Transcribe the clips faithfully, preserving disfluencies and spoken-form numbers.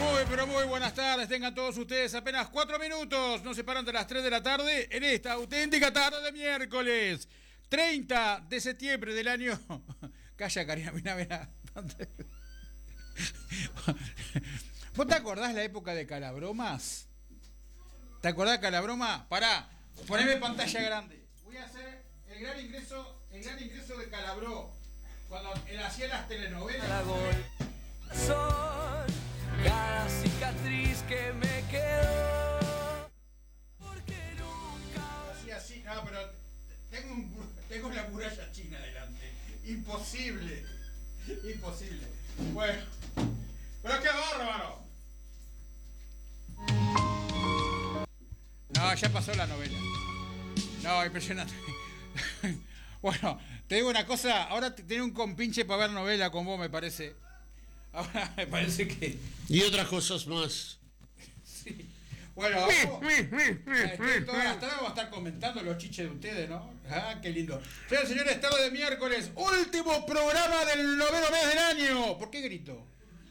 Muy, pero muy buenas tardes, tengan todos ustedes apenas cuatro minutos, nos separan de las tres de la tarde en esta auténtica tarde de miércoles, treinta de septiembre del año... Calla, Karina, mira, mira. ¿Vos te acordás la época de Calabromas? ¿Te acordás de Calabroma? Pará, poneme pantalla grande. Voy a hacer el gran ingreso, el gran ingreso de Calabró, cuando él hacía las telenovelas. Son cada cicatriz que me quedó. Porque nunca. Así, así, no, pero tengo, un, tengo la muralla china delante. Imposible. Imposible. Bueno, pero qué bárbaro. No, ya pasó la novela. No, impresionante. Bueno, te digo una cosa, ahora tenés un compinche para ver novela con vos, me parece. Ahora me parece que... Y otras cosas más. Sí. Bueno, vamos, eh, todas las tardes vamos a estar comentando los chiches de ustedes, ¿no? Ah, qué lindo. Señores, señores, tarde de miércoles, último programa del noveno mes del año. ¿Por qué grito?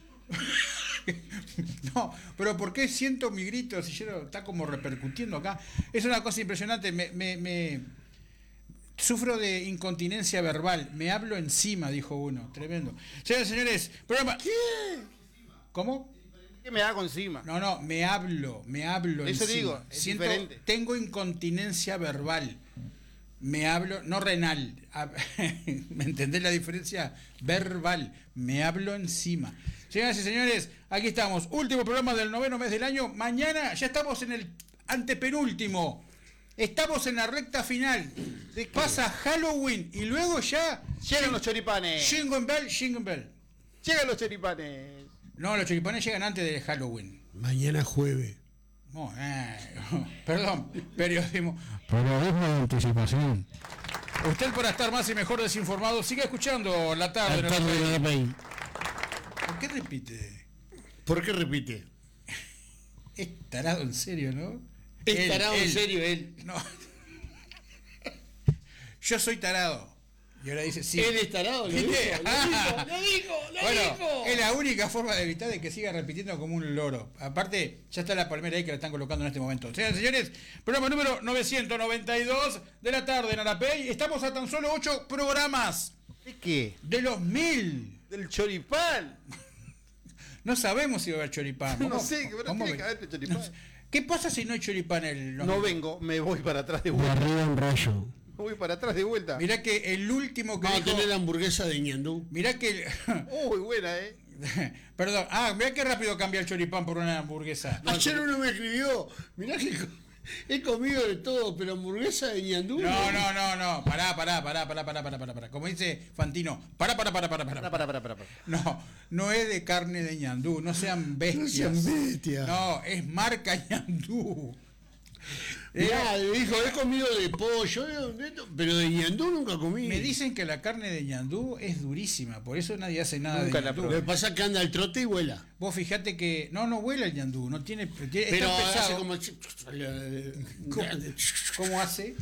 No, pero ¿por qué siento mi grito? Si yo está como repercutiendo acá. Es una cosa impresionante. Me, me, me sufro de incontinencia verbal. Me hablo encima, dijo uno. Tremendo. Señores, señores, programa. ¿Qué? ¿Cómo? ¿Qué me hago encima? No, no, me hablo, me hablo Eso encima. digo, es Siento, diferente. tengo incontinencia verbal. Me hablo, no renal. ¿Me entendés la diferencia? Verbal. Me hablo encima. Señoras y señores, aquí estamos. Último programa del noveno mes del año. Mañana ya estamos en el antepenúltimo. Estamos en la recta final. Pasa Halloween y luego ya... Llegan los choripanes. Jingle Bell, Jingle Bell. Llegan los choripanes. No, los choripanes llegan antes de Halloween. Mañana jueves. No, eh, perdón, periodismo. Periodismo de anticipación. Usted, para estar más y mejor desinformado, siga escuchando la tarde. La tarde de la Pay. ¿Por qué repite? ¿Por qué repite? Es tarado en serio, ¿no? Es Él, tarado en él. serio él. No. Yo soy tarado. Y ahora dice, sí. Él es tarado, lo dijo, lo ¿Viste? dijo, lo dijo, lo Bueno, dijo. es la única forma de evitar de que siga repitiendo como un loro. Aparte, ya está la palmera ahí que la están colocando en este momento. Señoras y señores, programa número novecientos noventa y dos de la tarde en Arapey. Estamos a tan solo ocho programas. ¿De qué? De los mil. Del choripán. No sabemos si va a haber choripán. No Vamos- sé, pero vamos tiene a que ver. haber choripán. No sé. ¿Qué pasa si no hay choripán el No vengo, me voy para atrás de De vuelta. arriba en rayo. Voy para atrás de vuelta. Mirá que el último que Vamos a dijo... tener la hamburguesa de ñandú. Mirá que... Uy, buena, eh. Perdón. Ah, mirá qué rápido cambia el choripán por una hamburguesa. Ayer uno me escribió, mirá que co- he comido de todo, pero hamburguesa de ñandú. No, no, no, no. Pará, pará, pará, pará, pará, pará, pará, pará. Como dice Fantino, pará, pará, pará, pará, pará. Para, para, para, para, para. No, no es de carne de ñandú, no sean bestias. No sean bestias. No, es marca ñandú. Mirá, dijo, he comido de pollo, de- de- pero de ñandú nunca comí. Me dicen que la carne de ñandú es durísima, por eso nadie hace nada Nunca de la ñandú. Lo que pasa es que anda al trote y vuela. Vos fijate que no, no vuela el ñandú, no tiene, tiene Pero está hace pesado. como... ¿Cómo, cómo hace?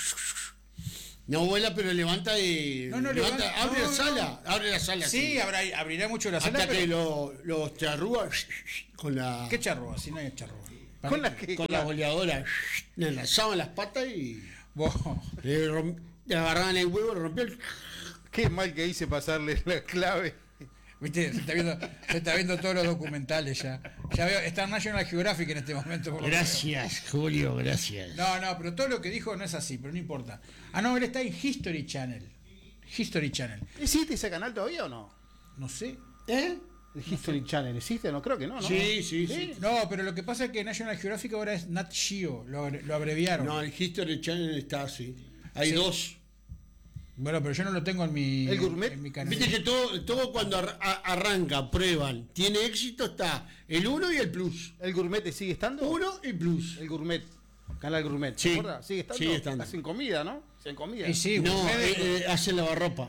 No vuela, pero levanta y... No, no levanta, levanta, abre no, la no. sala, abre la sala. Sí, así. habrá, abrirá mucho la sala, Hasta que pero... lo- los charrúa con la... ¿Qué charroa? Si no hay charroa. Con la que. con la boleadora le enlazaban las patas y Vos... le, rom- le agarraban el huevo, le rompían el... Qué mal que hice pasarle la clave. Viste, se está viendo, se está viendo todos los documentales ya. Ya veo, está en National Geographic en este momento. por lo Gracias, Julio, gracias. menos. No, no, pero todo lo que dijo no es así, pero no importa. Ah, no, él está en History Channel. History Channel. ¿Existe ese canal todavía o no? No sé. ¿Eh? El History Channel, ¿existe? No creo que no, ¿no? Sí, sí, sí. No, pero lo que pasa es que National Geographic ahora es Nat Geo, lo, abre- lo abreviaron. No, el History Channel está así. Hay Sí. dos. Bueno, pero yo no lo tengo en mi, ¿El gourmet? en mi canal. Viste que todo, todo cuando ar- a- arranca, prueban, tiene éxito, está el uno y el plus. ¿El gourmet sigue estando? Uno y plus. El gourmet. Canal gourmet. Sí, ¿Se acuerda? Sigue estando. sigue estando. Hacen comida, ¿no? Hacen comida. Y sí, No, ustedes- eh, eh, hacen lavarropa.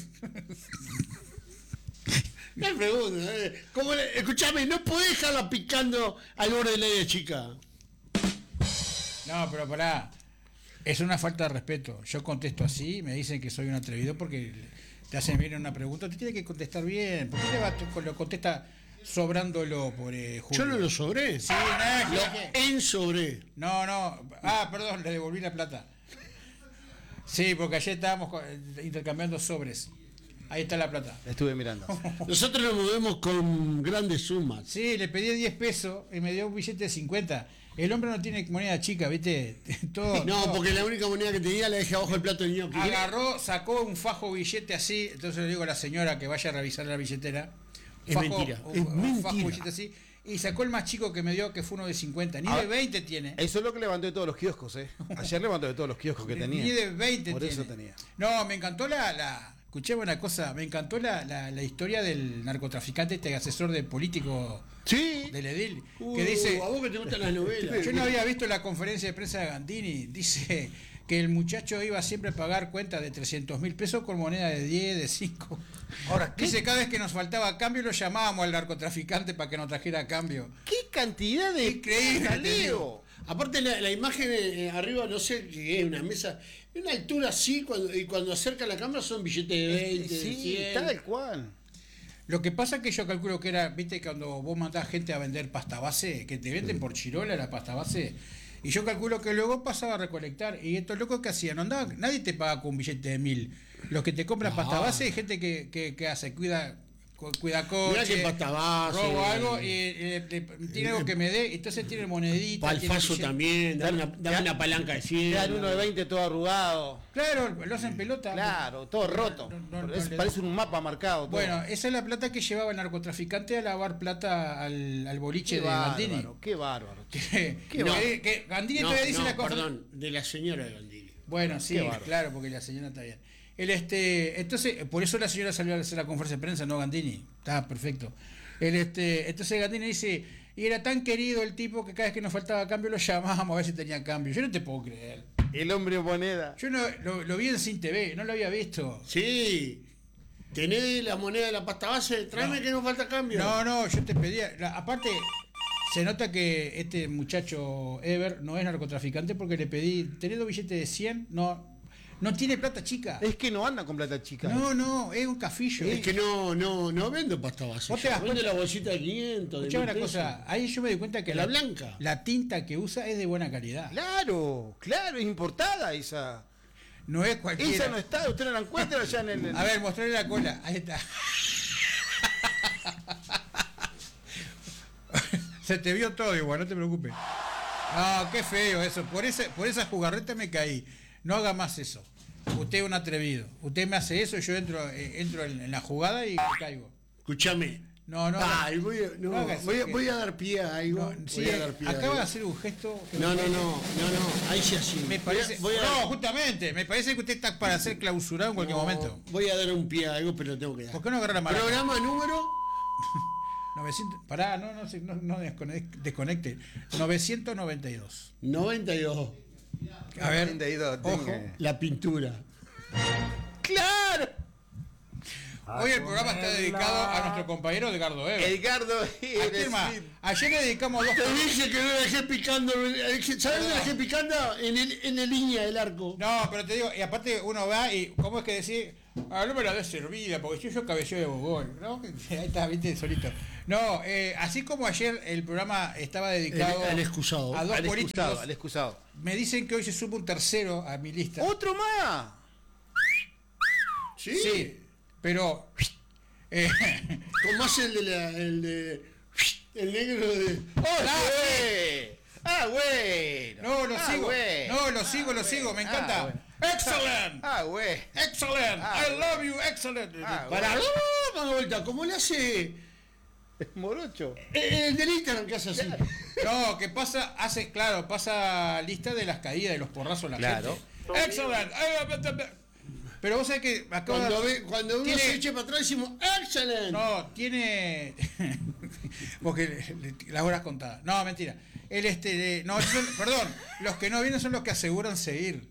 Me pregunto, eh, ¿cómo le- escuchame, no podés dejarla picando al borde de la idea chica. No, pero pará. Es una falta de respeto. Yo contesto así, me dicen que soy un atrevido porque te hacen bien una pregunta, te tiene que contestar bien. ¿Por qué le va, lo contesta sobrándolo por eh, Julio. Yo no lo sobré. Sí, nada, Lo que- que- en sobre. No, no. Ah, perdón, le devolví la plata. Sí, porque ayer estábamos co- intercambiando sobres. Ahí está la plata. La estuve mirando. Nosotros nos movemos con grandes sumas. Sí, le pedí diez pesos y me dio un billete de cincuenta. El hombre no tiene moneda chica, ¿viste? Todo, No, todo. porque la única moneda que tenía la dejé abajo del plato del ñoqui. Agarró, sacó un fajo billete así, entonces le digo a la señora que vaya a revisar la billetera. Es mentira, un- es un fajo mentira. billete así, y sacó el más chico que me dio, que fue uno de cincuenta. Ni Ah, de veinte tiene. Eso es lo que levantó de todos los kioscos, ¿eh? Ayer levantó de todos los kioscos que tenía. Ni de veinte Por tiene. eso tenía. No, me encantó la... la escuchemos una cosa, me encantó la, la, la historia del narcotraficante, este asesor de político Sí. del Edil, Uh, que dice... a vos que te gustan las novelas. Yo no había visto la conferencia de prensa de Gandini. Dice que el muchacho iba siempre a pagar cuentas de trescientos mil pesos con moneda de diez, de cinco. Ahora, ¿qué, Dice cada vez que nos faltaba cambio lo llamábamos al narcotraficante para que nos trajera cambio. qué cantidad de Increíble, te jaleo? Aparte la, la imagen eh, arriba, no sé qué es, una mesa, de una altura así, cuando, y cuando acerca la cámara son billetes de veinte, de Sí, cien. tal cual. Lo que pasa es que yo calculo que era, viste, cuando vos mandás gente a vender pasta base, que te venden por chirola la pasta base, y yo calculo que luego pasaba a recolectar. Y estos locos que hacían, no andaban, nadie te paga con un billete de mil. Los que te compran No. pasta base, hay gente que, que, que hace, cuida, cu- cuida Mirá coche, que pasta base, robo eh, algo, y, eh, le- tiene algo que me dé, entonces tiene monedita. tiene Palfaso billete. también, dame una, dame una palanca de cien. Quedan uno de veinte todo arrugado. Claro, lo hacen pelota. Claro, todo roto. No, no, no, Es- le- parece un mapa marcado. todo. Bueno, esa es la plata que llevaba el narcotraficante a lavar plata al, al boliche qué de Gandini. bárbaro, qué bárbaro. Que, Qué que- bárbaro. que Gandini No, todavía dice no, la cosa. perdón, de la señora de Gandini. Bueno, sí, Qué bárbaro. claro, porque la señora está bien. El este, entonces, por eso la señora salió a hacer la conferencia de prensa, no Gandini. Está perfecto. El este, entonces Gandini dice, y era tan querido el tipo que cada vez que nos faltaba cambio lo llamábamos a ver si tenía cambio. Yo no te puedo creer. El hombre moneda. Yo no lo, lo vi en Sin T V, no lo había visto. Sí, tenés la moneda de la pasta base, tráeme No. que nos falta cambio. No, no, yo te pedía. la- aparte, se nota que este muchacho Ever no es narcotraficante porque le pedí, ¿tenés dos billetes de cien? No, no tiene plata chica. Es que no anda con plata chica. No, no, es un cafillo. Es que no, no, no vendo pasta base. Vos te yo das vendo cuenta- la bolsita de quinientos, de Escuchame mil una pesos. cosa, ahí yo me di cuenta que La blanca. la tinta que usa es de buena calidad. Claro, claro, es importada esa. No es cualquiera. Esa no está, usted no la encuentra allá en el. A ver, mostrarle la cola. Ahí está. Se te vio todo igual, no te preocupes. Ah, qué feo eso. Por esa, por esa jugarreta me caí. No haga más eso. Usted es un atrevido. Usted me hace eso, yo entro, eh, entro en, en la jugada y caigo. Escúchame. No, no. Ay, voy, a, no, no hagas voy, a, que- voy a dar pie a algo. no, voy sí, a dar pie a acaba algo. de hacer un gesto. que No, me no, parece- no, no, no, ahí sí así. Me parece. Voy a, voy a no, dar, justamente. Me parece que usted está para ser clausurado en cualquier no, momento. Voy a dar un pie a algo, pero lo tengo que dar. ¿Por qué no agarra la maraca? Programa número. novecientos, pará, no, no, se- no, no desconecte, desconecte. novecientos noventa y dos. noventa y dos. A ver, noventa y dos, ojo. tenga. La pintura. ¡Claro! Hoy el programa está dedicado a nuestro compañero Edgardo Ever. Edgardo Afirma, ayer le dedicamos dos. Te dije que no la dejé picando. ¿Sabes dónde la dejé picando? En, el, en la línea del arco. No, pero te digo, y aparte uno va y, ¿cómo es que decir? Ah, no me la des servida, porque yo, yo cabeceo de bogol, ¿no? Ahí está, viste, solito. No, eh, así como ayer el programa estaba dedicado El- al excusado. a dos Al políticos, excusado, al excusado. me dicen que hoy se suma un tercero a mi lista. ¡Otro más! Sí. Sí, pero... eh, Como hace el de la. El de. El negro de. ¡Oh, Ah, güey! ¡Ah, bueno! no, lo Ah, sigo, bueno. no, lo sigo, lo Ah, sigo, me bueno. encanta. Ah, bueno. Excellent, ¡Ah, güey! excellent, Ah, I love you, excellent. Ah, Para. ¡Oh! Más vuelta. ¿Cómo le hace. Es morocho. El del Instagram que hace así. No, que pasa, hace, claro, pasa lista de las caídas de los porrazos a la Claro. gente. Excellent. Pero vos sabés que acaba Cuando, de... ve, cuando uno tiene- se eche para atrás decimos ¡Excelente! No, tiene... Porque le- le- las horas contadas. No, mentira. El este... de- No, son- perdón. Los que no vienen son los que aseguran seguir.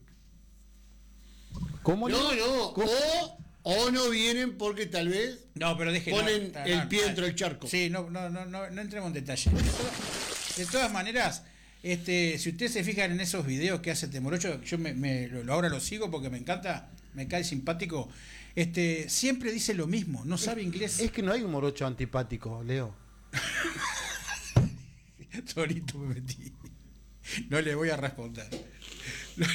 ¿Cómo No, no. O, o no vienen porque tal vez No, pero deje... ponen no, el no, pie no. dentro del charco. Sí, no, no, no, no, no entremos en detalle. De todas, de todas maneras, este, si ustedes se fijan en esos videos que hace Temorocho, yo me, me- lo, ahora lo sigo porque me encanta, me cae simpático. Este, siempre dice lo mismo, no sabe inglés. Es que no hay un morocho antipático, Leo. Solito me metí. No le voy a responder. No,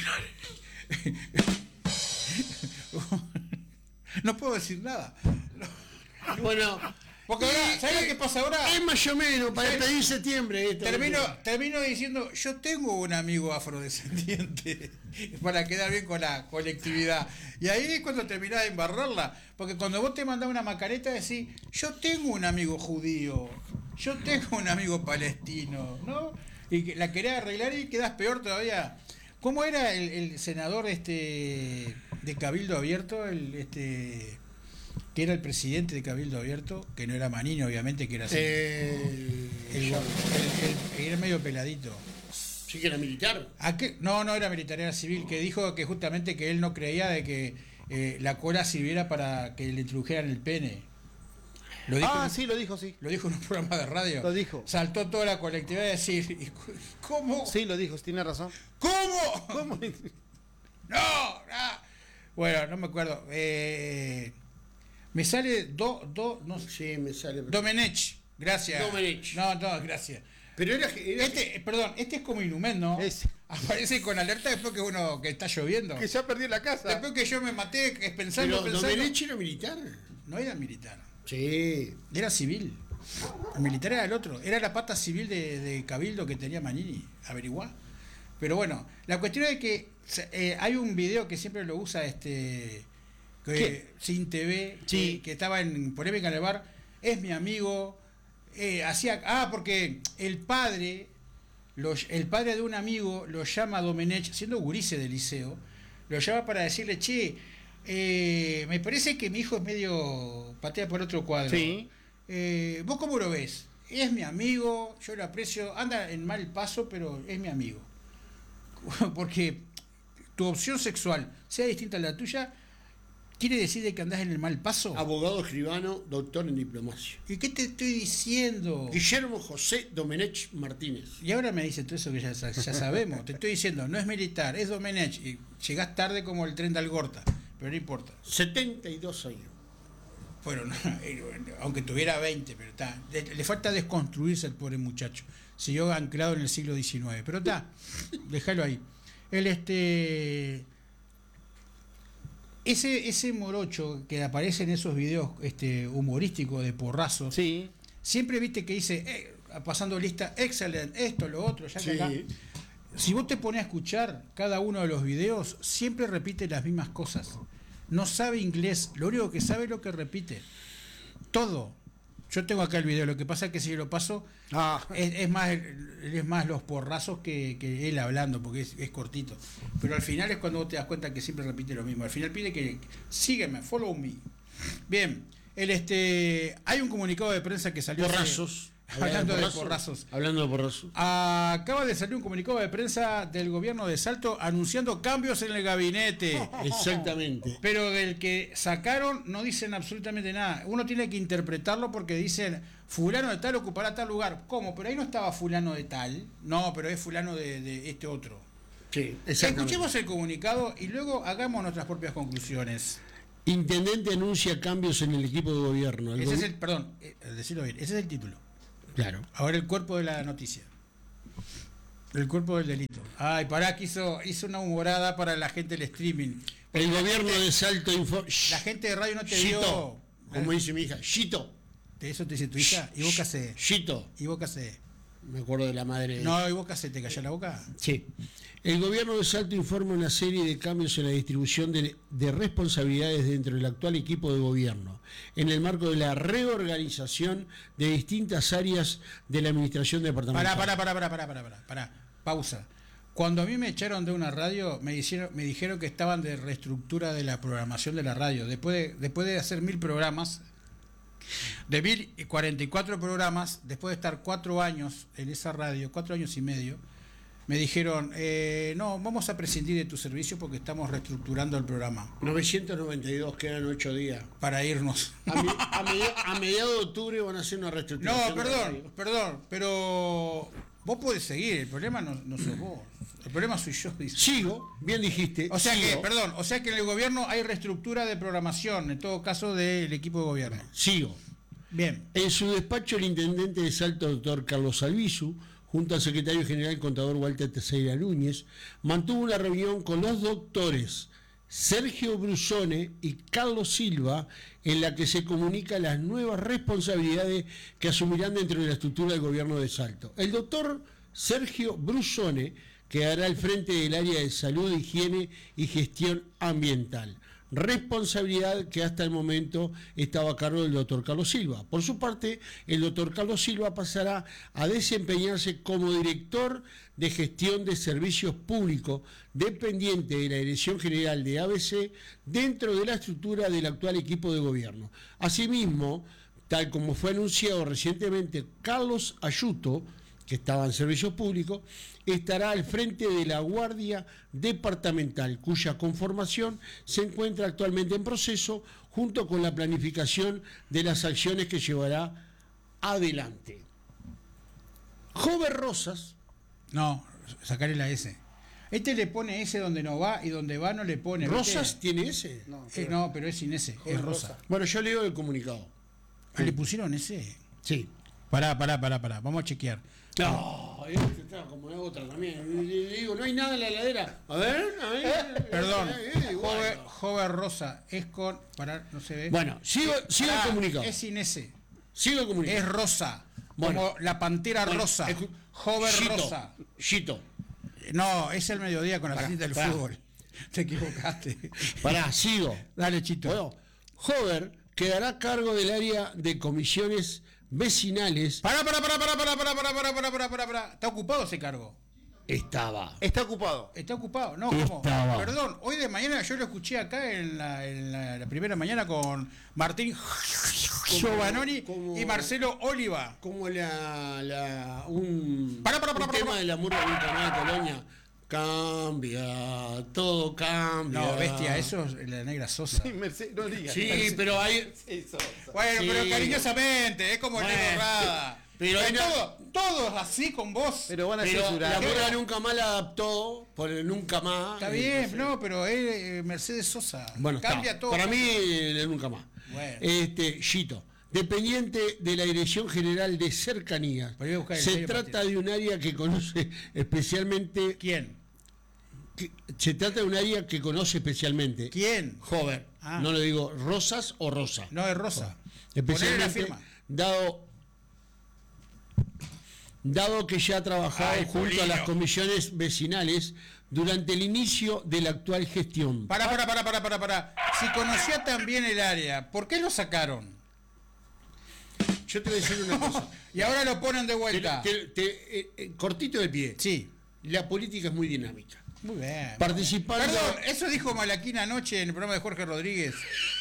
no. No puedo decir nada. Bueno, Porque ahora, eh, ¿sabes lo eh, que pasa ahora? es más o menos para ¿Sabes? pedir septiembre. Esto, Termino, termino diciendo, yo tengo un amigo afrodescendiente para quedar bien con la colectividad. Y ahí es cuando terminás de embarrarla. Porque cuando vos te mandás una macareta decís, yo tengo un amigo judío, yo tengo un amigo palestino, ¿no? Y que la querés arreglar y quedás peor todavía. ¿Cómo era el, el senador este de Cabildo Abierto? El este que era el presidente de Cabildo Abierto, que no era Manini, obviamente, que era así. Eh, El, el- el- era medio peladito. sí que era militar. ¿A qué? No, no era militar, era civil, que dijo que justamente que él no creía de que eh, la cola sirviera para que le introdujeran el pene. Lo dijo, Ah, en- sí, lo dijo, sí. lo dijo en un programa de radio. Lo dijo. Saltó toda la colectividad a decir, "¿Y cu- ¿cómo? Sí, lo dijo, tiene razón. ¿Cómo? ¿Cómo? No, no. Bueno, no me acuerdo. Eh, me sale do, do, no sé. Sí, me sale. Domenech, gracias. Domenech. No, no, gracias. Pero era, era Este, eh, perdón, este es como Inumen, ¿no? Ese. Aparece con alerta después que uno que está lloviendo. Que ya perdió la casa. Después que yo me maté es pensando, pero pensando. Domenech era militar. No era militar, Sí. era civil. El militar era el otro, era la pata civil de, de Cabildo que tenía Manini, averiguá. Pero bueno, la cuestión es que eh, hay un video que siempre lo usa este que, ¿Qué? Sin T V, Sí. que, que estaba en polémica en el bar, es mi amigo, eh, hacía, ah, porque el padre, lo- el padre de un amigo lo llama a Domenech, siendo gurice del liceo, lo llama para decirle, che, eh, me parece que mi hijo es medio patea por otro cuadro. Sí. Eh, ¿Vos cómo lo ves? Es mi amigo, yo lo aprecio, anda en mal paso, pero es mi amigo. Porque tu opción sexual sea distinta a la tuya, ¿quiere decir de que andás en el mal paso? Abogado escribano, doctor en diplomacia. ¿Y qué te estoy diciendo? Guillermo José Domenech Martínez. Y ahora me dice todo eso que ya, sa- ya sabemos. Te estoy diciendo, no es militar, es Domenech. Y llegás tarde como el tren de Algorta, pero no importa. setenta y dos años. Bueno, no, eh, aunque tuviera veinte, pero está. Le, le falta desconstruirse al pobre muchacho. Siguió anclado en el siglo diecinueve. Pero está, déjalo ahí. El este. Ese, ese morocho que aparece en esos videos este, humorísticos de porrazos, Sí. siempre viste que dice, eh, pasando lista, excelente, esto, lo otro, ya que Sí. acá. Si vos te pones a escuchar cada uno de los videos, siempre repite las mismas cosas. No sabe inglés, lo único que sabe es lo que repite. Todo. Yo tengo acá el video, lo que pasa es que si yo lo paso, Ah, es, es más es más los porrazos que, que él hablando, porque es, es cortito. Pero al final es cuando vos te das cuenta que siempre repite lo mismo. Al final pide que sígueme, follow me. Bien, el este hay un comunicado de prensa que salió hace- Porrazos. hablando de porrazos. Hablando de porrazos. Acaba de salir un comunicado de prensa del gobierno de Salto anunciando cambios en el gabinete. Exactamente. Pero del que sacaron no dicen absolutamente nada. Uno tiene que interpretarlo porque dicen fulano de tal ocupará tal lugar. ¿Cómo? Pero ahí no estaba fulano de tal. No, pero es fulano de, de este otro. Sí, exactamente. Escuchemos el comunicado y luego hagamos nuestras propias conclusiones. Intendente anuncia cambios en el equipo de gobierno. El Ese es go- el, perdón, eh, decirlo bien, ese es el título. Claro. Ahora el cuerpo de la noticia. El cuerpo del delito. Ay, pará, que hizo, hizo una humorada para la gente del streaming. El gobierno de Salto informa. La gente de radio no te Chito, vio. como dice mi hija, Chito. Eso te dice tu hija. Y vos qué hacés. Chito. Y vos qué hacés. Me acuerdo de la madre. de- No, y vos qué hacés, te callás la boca. Sí. El gobierno de Salto informa una serie de cambios en la distribución de, de responsabilidades dentro del actual equipo de gobierno, en el marco de la reorganización de distintas áreas de la administración departamental. Pará, pará, pará, pará, pará, pará, pará. Pausa. Cuando a mí me echaron de una radio, me, hicieron, me dijeron que estaban de reestructura de la programación de la radio. Después de, después de hacer mil programas, de mil y cuarenta y cuatro programas, después de estar cuatro años en esa radio, cuatro años y medio, me dijeron, eh, no, vamos a prescindir de tu servicio porque estamos reestructurando el programa novecientos noventa y dos, quedan ocho días. para irnos. A, mi- a media- a mediados de octubre van a hacer una reestructuración. No, de la perdón, radio. perdón, pero vos podés seguir, el problema no, no sos vos, el problema soy yo, dice. Sigo, bien dijiste. O sea que, sigo, perdón, o sea que en el gobierno hay reestructura de programación, en todo caso del equipo de gobierno. Sigo. Bien. En su despacho, el intendente de Salto, doctor Carlos Albizu, junto al secretario general contador Walter Teixeira Núñez, mantuvo una reunión con los doctores Sergio Brusone y Carlos Silva, en la que se comunican las nuevas responsabilidades que asumirán dentro de la estructura del gobierno de Salto. El doctor Sergio Brusone quedará al frente del área de salud, higiene y gestión ambiental, responsabilidad que hasta el momento estaba a cargo del doctor Carlos Silva. Por su parte, el doctor Carlos Silva pasará a desempeñarse como director de gestión de servicios públicos, dependiente de la Dirección General de A B C, dentro de la estructura del actual equipo de gobierno. Asimismo, tal como fue anunciado recientemente, Carlos Ayuto, que estaba en servicios públicos, estará al frente de la Guardia Departamental, cuya conformación se encuentra actualmente en proceso, junto con la planificación de las acciones que llevará adelante. Joven Rosas. No, sacarle la S. Este le pone S donde no va y donde va no le pone. ¿Rosas ¿viste? tiene S? No, Eh, no, pero es sin S, es rosa. Bueno, yo leo el comunicado. Ah, ¿le pusieron S? Sí. Pará, pará, pará, pará. Vamos a chequear. No, este está como la otra también. Le digo, no hay nada en la heladera. A ver, a ver. Perdón, Eh, eh, igual. joven, joven rosa, es con. Pará, no se ve. Bueno, sigo, sigo Pará, el comunicado. Es sin S. Sigo el comunicado. Es rosa. Bueno. Como la pantera Bueno, rosa. escu- Joven Chito, rosa. Chito. No, es el mediodía con la Pará, cita del pará. fútbol. Te equivocaste. Pará, sigo. Dale, Chito. Bueno, Hover quedará a cargo del área de comisiones vecinales. Pará, pará, pará, pará, pará, pará, pará, pará, pará, pará, pará, pará. ¿Está ocupado ese cargo? Estaba. Está ocupado. ¿Está ocupado? No, ¿cómo? Estaba. Perdón, hoy de mañana yo lo escuché acá en la, en la, la primera mañana con Martín Giovanoni como- y Marcelo Oliva. Como la, la un, Pará, pará, pará, un pará, tema pará. de la murga de un canal de Colonia. Cambia, todo cambia. No, bestia, eso es la negra Sosa. Mercedes, no digas. Sí, pero hay. Eso. Bueno, Sí. pero cariñosamente, es como el Bueno, negro Rada. pero Pero hay una- todo, todo es así con vos. Pero van a Pero censurar. la murga nunca más la adaptó, por el nunca más. Está eh, bien, sé. no, pero es eh, Mercedes Sosa. Bueno, cambia está. todo. Para mí, el nunca más. Bueno. Este, Chito, dependiente de la Dirección General de Cercanías. Pero voy a buscar el Se sello trata partido. de un área que conoce especialmente. ¿Quién? que- se trata de un área que conoce especialmente. ¿Quién? Joven. Ah. No le digo Rosas o Rosa. No, es Rosa. Ponele la Especialmente firma. dado dado que ya ha trabajado Ay, junto Polino. a las comisiones vecinales durante el inicio de la actual gestión. Pará, pará, pará, pará, pará, pará. Si conocía tan bien el área, ¿por qué lo sacaron? Yo te voy a decir una cosa. Y ahora lo ponen de Te- vuelta. te- te- eh, eh, cortito de pie. Sí. La política es muy dinámica. Muy bien. Participando. Perdón, eso dijo Malaquina anoche en el programa de Jorge Rodríguez.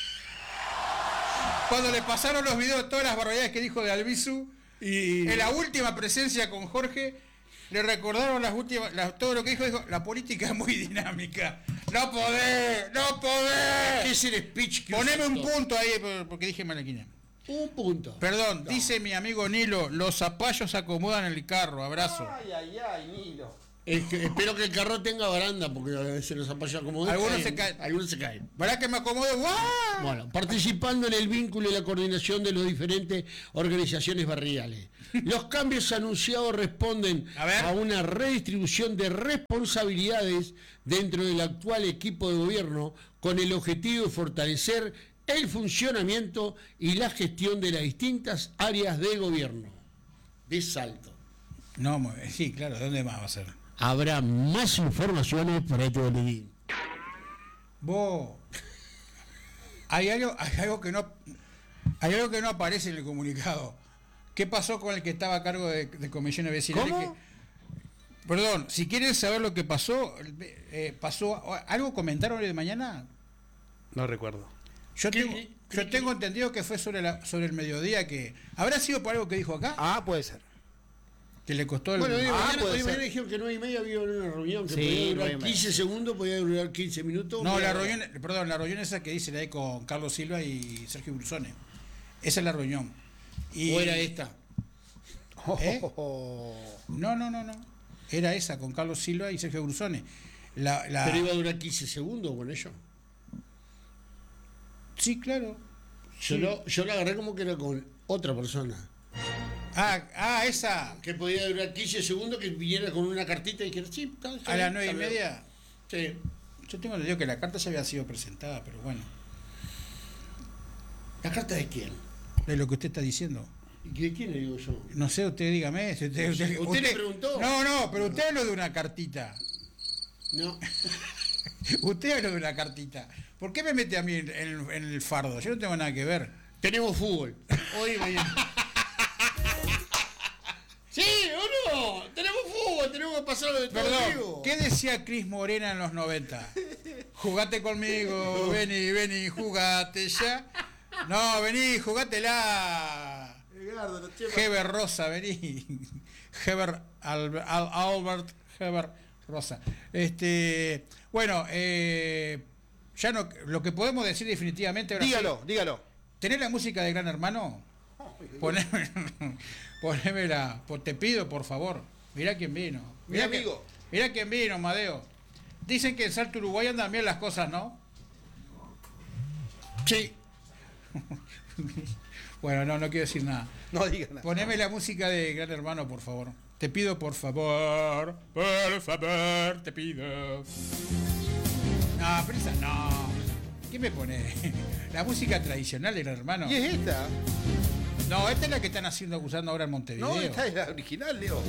Cuando le pasaron los videos de todas las barbaridades que dijo de Albizu, Y, en la última presencia con Jorge, le recordaron las últimas, las- todo lo que dijo, dijo, la política es muy dinámica. No podés, no ¿Qué podés. es el speech que Poneme un usas? punto ahí, por- porque dije Malaquina. Un punto. Perdón, dice mi amigo Nilo, los zapallos acomodan el carro, abrazo. Ay, ay, ay, Nilo. Es que espero que el carro tenga baranda, porque a veces los zapallos como Algunos se caen. Algunos se caen. ¿Verdad que me acomodo? ¡Guau! Bueno, participando en el vínculo y la coordinación de las diferentes organizaciones barriales. Los cambios anunciados responden A ver. a una redistribución de responsabilidades dentro del actual equipo de gobierno con el objetivo de fortalecer el funcionamiento y la gestión de las distintas áreas de gobierno. De Salto. No, mu- sí, claro, ¿de dónde más va a ser? Habrá más informaciones por este boletín. Vos. Hay algo, hay algo que no. Hay algo que no aparece en el comunicado. ¿Qué pasó con el que estaba a cargo de, de comisiones vecinales? ¿Cómo? Que- perdón, si quieren saber lo que pasó, eh, pasó. ¿Algo comentaron hoy de mañana? No recuerdo. Yo tengo, yo tengo entendido que fue sobre la, sobre el mediodía que. ¿Habrá sido por algo que dijo acá? Ah, puede ser. Que le costó el. Bueno, hoy Ah, mañana, puede hoy ser. mañana dijeron que nueve y media había una reunión que Sí, podía nueve durar y media. quince segundos, podía durar quince minutos. No, podía la durar- reunión, perdón, la reunión esa que dice la de con Carlos Silva y Sergio Brusone. Esa es la reunión. Y, ¿O era esta? ¿Eh? Oh. No, no, no, no. Era esa con Carlos Silva y Sergio Brusone. La, la... Pero iba a durar quince segundos con ello. Sí, claro. Yo, Sí. lo, yo lo agarré como que era con otra persona. Ah, ah, esa. Que podía durar quince segundos, que viniera con una cartita y dijera, sí, está, está A bien, las nueve y está bien". media. Sí. Yo tengo entendido que la carta ya había sido presentada, pero bueno. ¿La carta de quién? De lo que usted está diciendo. ¿Y de quién le digo yo? No sé, usted dígame. si Usted, ¿Usted le preguntó? No, no, pero usted habló de una cartita. No. Usted habló de una cartita. ¿Por qué me mete a mí en, en- en el fardo? Yo no tengo nada que ver. Tenemos fútbol. Hoy y mañana. Sí, ¿o no? Tenemos fútbol, tenemos que pasarlo de todo Perdón, vivo. ¿qué decía Cris Morena en los noventa? Jugate conmigo, vení, vení, jugate ya. No, vení, jugátela. Heber Rosa, vení. Heber Al- Al- Albert Heber Rosa. Este, bueno, eh, ya no, lo que podemos decir definitivamente ahora sí, Dígalo, dígalo. ¿tenés la música de Gran Hermano? Poneme, ponémela, po- te pido por favor. Mirá quién vino. Mi Mirá que- amigo. mirá quién vino, Madeo. Dicen que en Salto Uruguay andan bien las cosas, ¿no? Sí. Bueno, no, no quiero decir nada. No diga nada. Poneme la música de Gran Hermano, por favor. Te pido, por favor. Por favor, te pido. No, pero esa no. ¿Qué me pone? La música tradicional de Gran Hermano. ¿Y es esta? No, esta es la que están haciendo, usando ahora en Montevideo. No, esta es la original, Leo.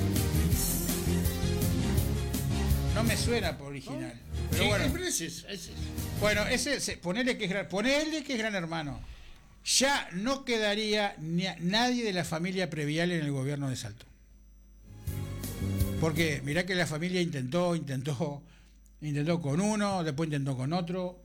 No me suena por original. Pero Sí, bueno, pero ese es- ese es. bueno, ese, ese- ponele que es gran, ponele que es Gran Hermano. Ya no quedaría ni a- nadie de la familia Previal en el gobierno de Salto. Porque mirá que la familia intentó, intentó, intentó con uno, después intentó con otro,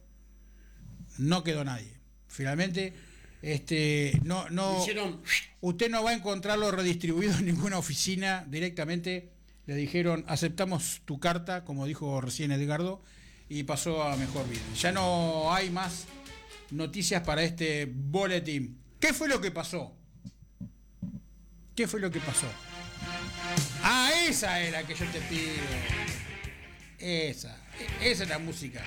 no quedó nadie. Finalmente, este, no, no, Hicieron- usted no va a encontrarlo redistribuido en ninguna oficina. Directamente le dijeron, aceptamos tu carta, como dijo recién Edgardo, y pasó a mejor vida. Ya no hay más noticias para este boletín. ¿Qué fue lo que pasó? ¿Qué fue lo que pasó? Ah, esa era que yo te pido. Esa, e- esa es la música.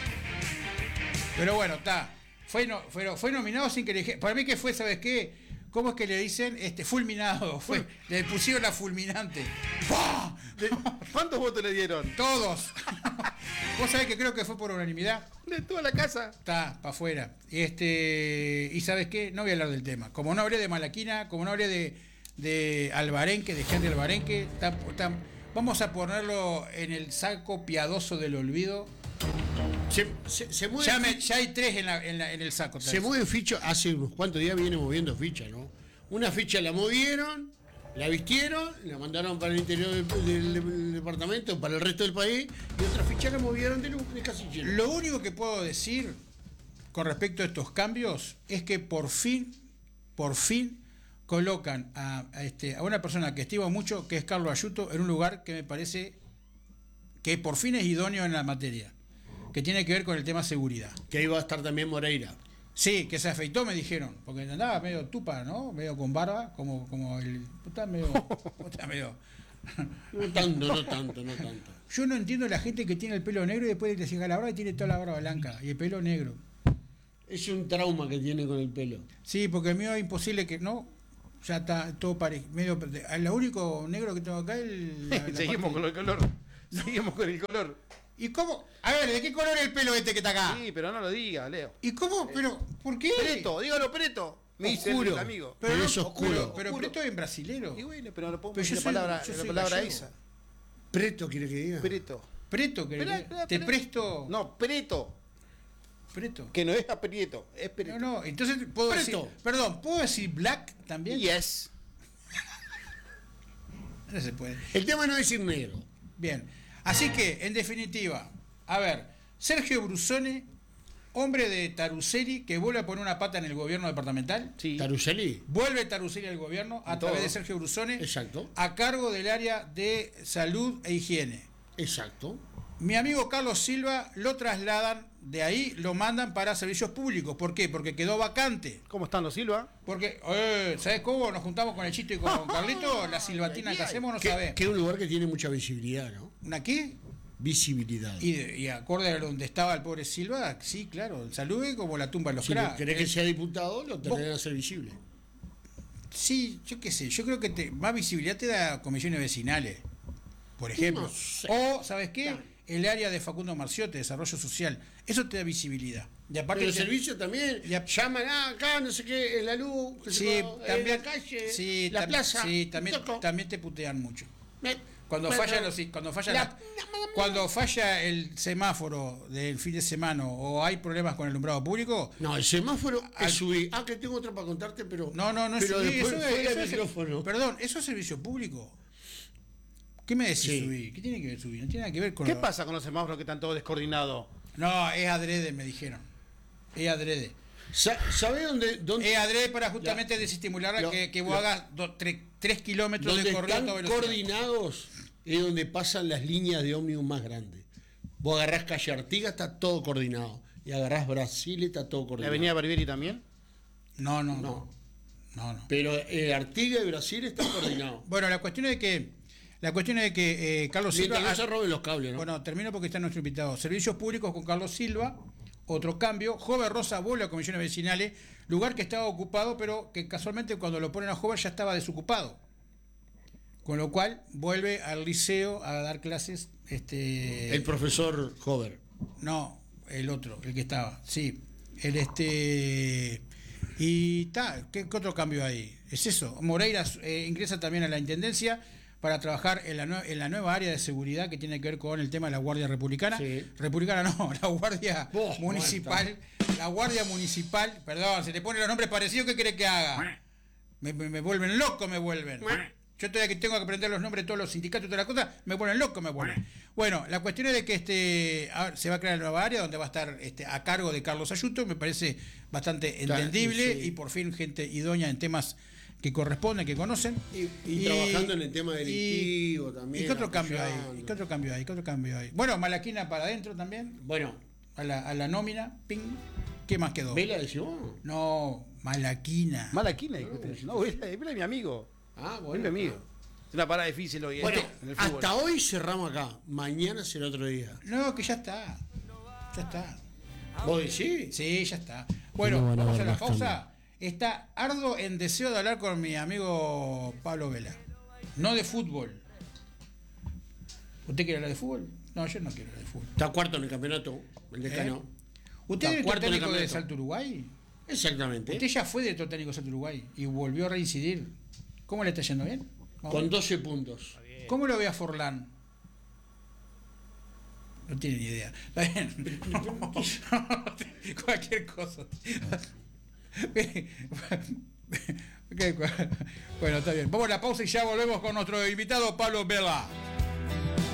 Pero bueno, está. Fue, no, fue, fue nominado sin que le dije- para mí que fue, ¿sabes qué? ¿Cómo es que le dicen? Este, fulminado. Fue, le pusieron la fulminante. ¡Pah! De- ¿Cuántos votos le dieron? Todos. Vos sabés que creo que fue por unanimidad. De toda la casa. Está, para afuera. Este, y ¿sabes qué? No voy a hablar del tema. Como no hablé de Malaquina, como no hablé de, de Albarenque, de Henry Albarenque, está- está- vamos a ponerlo en el saco piadoso del olvido. Se, se, se mueve, Ya, me- ya hay tres en, la- en la- en el saco. se mueve ficha, hace unos cuantos días viene moviendo ficha, ¿no? Una ficha la movieron, la vistieron, la mandaron para el interior del, del- del departamento, para el resto del país, y otra ficha la movieron de, de Casillero. Lo único que puedo decir con respecto a estos cambios es que por fin, por fin colocan a, a este, a una persona que estimo mucho, que es Carlos Ayuto, en un lugar que me parece que por fin es idóneo en la materia, que tiene que ver con el tema seguridad. Que ahí va a estar también Moreira. Sí, que se afeitó, me dijeron, porque andaba medio tupa, ¿no? Medio con barba, como, como el... Está medio... Está medio... No tanto, no tanto, no tanto. Yo no entiendo la gente que tiene el pelo negro y después le llega la barba y tiene toda la barba blanca y el pelo negro. Es un trauma que tiene con el pelo. Sí, porque el mío es imposible que no. Ya está todo parejo. Medio, lo único negro que tengo acá es el. la- la Seguimos parte- con el color. Seguimos con el color. ¿Y cómo? A ver, ¿de qué color es el pelo este que está acá? Sí, pero no lo diga, Leo. ¿Y cómo? Pero, ¿por qué? Preto, dígalo preto. Me dice Oscuro. el amigo. Pero, Pero no- es oscuro. Pero Oscuro. Preto es en brasilero. Y bueno, pero no podemos Pero yo decir soy- la palabra, yo la soy palabra gallego. esa. Preto quiere que diga. Preto. Preto, que Espera, espera, te espera. presto. No, preto. Preto. Que no es aprieto, es preto. No, no, entonces puedo Preto. decir. Perdón, ¿puedo decir black también? Yes. No se puede. El tema no es decir negro. Bien. Así que, en definitiva, a ver, Sergio Brusone, hombre de Taruseri, que vuelve a poner una pata en el gobierno departamental. Sí. Taruselli. Vuelve Taruseri al gobierno a Y través todo. de Sergio Brusone, Exacto. a cargo del área de salud e higiene. Exacto. Mi amigo Carlos Silva lo trasladan, de ahí lo mandan para servicios públicos. ¿Por qué? Porque quedó vacante. ¿Cómo están los Silva? Porque, eh, ¿sabes cómo nos juntamos con el Chito y con Carlito? La silbatina que hacemos no Que, sabés. que es un lugar que tiene mucha visibilidad, ¿no? ¿Una qué? Visibilidad. Y, y acorde a donde estaba el pobre Silva, sí, claro, el salud es como la tumba de los Si cracks. querés que Eh, sea diputado, lo Vos- tendrán que hacer visible. Sí, yo qué sé, yo creo que te, más visibilidad te da comisiones vecinales, por ejemplo. No sé. O, ¿sabes qué? Claro. El área de Facundo Marciotti, desarrollo social. Eso te da visibilidad. Y aparte Pero el te- servicio también, Ya- llaman ah, acá, no sé qué, en la luz, que se Sí, co- en también, la calle, sí, la tam- plaza. sí, también, toco. también te putean mucho. Me- Cuando bueno, falla los, cuando falla la- la- cuando falla el semáforo del fin de semana o hay problemas con el alumbrado público, No, el semáforo Al- es subir. Ah, que tengo otra para contarte, pero. no, no, no es pero subir, después eso es- fuera eso del es- micrófono. Perdón, eso es servicio público. ¿Qué me decís Sí. subir? ¿Qué tiene que ver subir? No tiene nada que ver con ¿Qué lo- pasa con los semáforos que están todos descoordinados? No, es adrede, me dijeron. Es adrede. Sa- ¿Sabe dónde, dónde, Es adrede para justamente desestimular lo- que, que vos lo- hagas do- tre- tres kilómetros donde de corrido a están toda velocidad. coordinados? Es donde pasan las líneas de ómnibus más grandes. Vos agarrás Calle Artigas, está todo coordinado. Y agarrás Brasil, está todo ¿La coordinado. avenida Barbieri también? No, no, No. no. No, no. Pero eh, Artigas y Brasil están coordinados. Bueno, la cuestión es que la cuestión es que eh, Carlos Silva. Mientras no se roben los cables, ¿no? Bueno, termino porque está nuestro invitado. Servicios públicos con Carlos Silva, otro cambio. Joven Rosa vuelve a comisiones vecinales, lugar que estaba ocupado, pero que casualmente cuando lo ponen a Joven ya estaba desocupado. Con lo cual vuelve al liceo a dar clases. Este, El profesor Hover. no, el otro, el que estaba. Sí, el este. Y está, ¿qué, qué otro cambio hay? Es eso. Moreira eh, ingresa también a la intendencia para trabajar en la, nue- en la nueva área de seguridad que tiene que ver con el tema de la Guardia Republicana. Sí. Republicana no, la Guardia Oh, Municipal. La Guardia Municipal, perdón, se le ponen los nombres parecidos, ¿qué quiere que haga? Me, me- me vuelven loco, me vuelven. Yo todavía que tengo que aprender los nombres de todos los sindicatos y todas las cosas, me vuelven loco, me vuelven. Bueno, la cuestión es de que este ahora se va a crear la nueva área donde va a estar este, a cargo de Carlos Ayuto, me parece bastante Claro, entendible sí. y por fin gente idónea en temas que corresponden, que conocen. Y, y trabajando en el tema delictivo también. ¿Y qué otro cambio hay? apoyando. ¿Y qué otro cambio hay? ¿Qué otro cambio hay? Bueno, Malaquina para adentro también, Bueno, a la, a la nómina, ping. ¿Qué más quedó? ¿Vela decimos? No, Malaquina. Malaquina. No, Vela Vela es mi amigo. Ah, Es bueno. mi amigo. Es una parada difícil hoy. Bueno, en el fútbol. hasta hoy cerramos acá. Mañana será otro día. No, que ya está. Ya está. ¿Vos decís? Sí, ya está. Bueno, No van a vamos a haber la más pausa. Está ardo en deseo de hablar con mi amigo Pablo Vela. No de fútbol. ¿Usted quiere hablar de fútbol? No, yo no quiero hablar de fútbol. Está cuarto en el campeonato, el decano. ¿Usted Está es cuarto en el técnico de campeonato. Salto Uruguay? Exactamente. Usted ya fue director técnico de Salto Uruguay y volvió a reincidir. ¿Cómo le está yendo bien? Vamos. Con doce puntos. ¿Cómo lo ve a Forlán? No tiene ni idea. Está bien. Cualquier cosa. Bueno, está bien. Vamos a la pausa y ya volvemos con nuestro invitado Pablo Vela.